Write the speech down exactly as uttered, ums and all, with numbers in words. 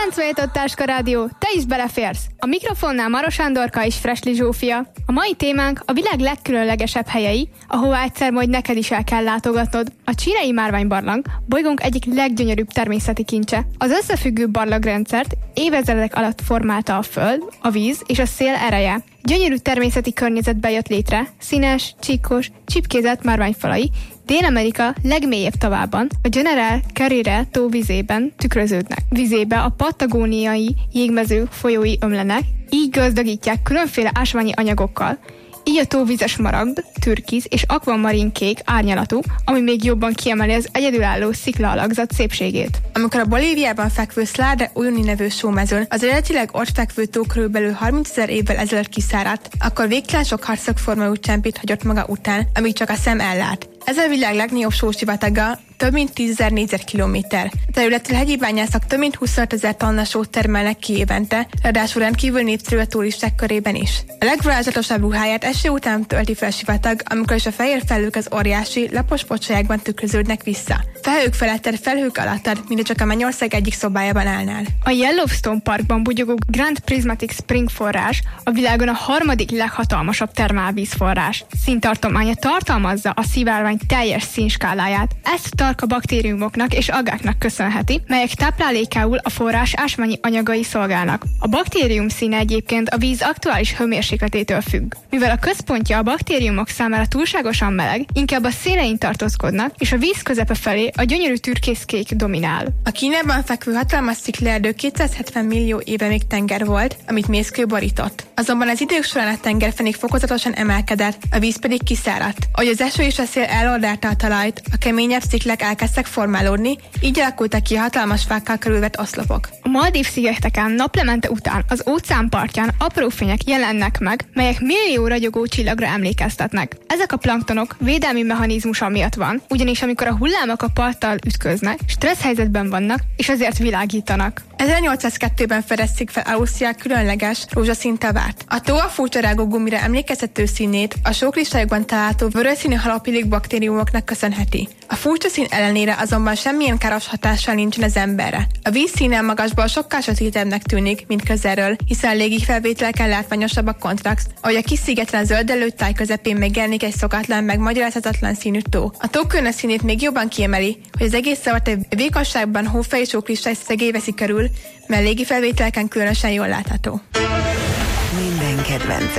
kilencvenhét Táska Rádió, te is beleférsz! A mikrofonnál Maros Andorka és Fresli Zsófia. A mai témánk a világ legkülönlegesebb helyei, ahová egyszer majd neked is el kell látogatnod. A Csírei Márványbarlang bolygónk egyik leggyönyörűbb természeti kincse. Az összefüggő barlangrendszert évezredek alatt formálta a föld, a víz és a szél ereje. Gyönyörű természeti környezetben jött létre, színes, csíkos, csipkézett márványfalai, Dél-Amerika legmélyebb tavában, a General Carrera tó vizében tükröződnek. Vizébe a patagóniai jégmező folyói ömlenek, így gazdagítják különféle ásványi anyagokkal. Így a tóvizes smaragd, türkiz és akvamarin kék árnyalatú, ami még jobban kiemeli az egyedülálló sziklaalakzat szépségét. Amikor a Bolíviában fekvő Salar de Uyuni nevű sómezőn az eredetileg ott fekvő tó körülbelül harmincezer évvel ezelőtt kiszáradt, akkor végtelen sok harcok formájú csempét hagyott maga után, amíg csak a szem ellát. Ez a világ legnagyobb sósivataga, több mint tízezer négyzetkilométer. A területről hegyi bányászok több mint huszonötezer tonna sót termelnek ki évente, ráadásul rendkívül népszerű a turisták körében is. A legvarázslatosabb ruháját eső után tölti fel a sivatag, amikor is a fehér felhők az óriási, lapos pocsolyákban tükröződnek vissza. Felhők feletted, felhők alattad, mint csak a Mennyország egyik szobájában állnál. A Yellowstone Parkban bugyogó Grand Prismatic Spring forrás a világon a harmadik leghatalmasabb termálvízforrás. Színtartománya tartalmazza a szivárvány teljes színskáláját. Ezt tarka baktériumoknak és algáknak köszönheti, melyek táplálékául a forrás ásványi anyagai szolgálnak. A baktérium színe egyébként a víz aktuális hőmérsékletétől függ. Mivel a központja a baktériumok számára túlságosan meleg, inkább a szélein tartózkodnak, és a víz közepe felé a gyönyörű türkészkék dominál. A Kínában fekvő hatalmas sziklaerdő kétszázhetven millió éve még tenger volt, amit mészkő borított. Azonban az idők során a tengerfenék fokozatosan emelkedett, a víz pedig kiszáradt. Ahogy az eső és a szél elordálta a talajt, a keményebb sziklák elkezdtek formálódni, így alakultak ki hatalmas fákkal körülvett oszlopok. A Maldív-szigeteken naplemente után az óceán partján apró fények jelennek meg, melyek millió ragyogó csillagra emlékeztetnek. Ezek a planktonok védelmi mechanizmusa miatt van, ugyanis amikor a hullámok a parttal ütköznek, stressz helyzetben vannak, és ezért világítanak. ezernyolcszázkettőben fedezték fel Ausztria különleges rózsaszín tavát. A tó a furcsarágó gumira emlékeztető színét a sókristályokban található vörösszínű halopilik baktériumoknak köszönheti. A furcsa szín ellenére azonban semmilyen káros hatással nincsen az emberre. A víz színe magasból sokkal sötétebbnek tűnik, mint közelről, hiszen a légifelvételeken látványosabb a kontraszt, ahogy a kis szigetlen zöldelő táj közepén megjelenik egy szokatlan, megmagyarázhatatlan színű tó. A tó külön színét még jobban kiemeli, hogy az egész szavart egy vékonyságban hófej és sókristály szegély veszi körül, mert légifelvételeken különösen jól látható. Minden kedvenc